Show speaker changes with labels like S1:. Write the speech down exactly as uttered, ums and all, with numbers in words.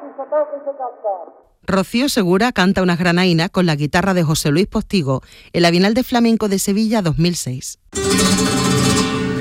S1: Rocío Segura canta unas granainas con la guitarra de José Luis Postigo en la Bienal de Flamenco de Sevilla dos mil seis.